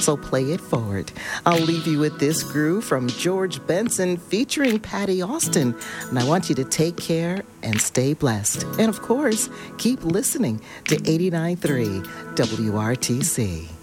so play it forward. I'll leave you with this groove from George Benson featuring Patty Austin. And I want you to take care and stay blessed. And of course, keep listening to 89.3 WRTC.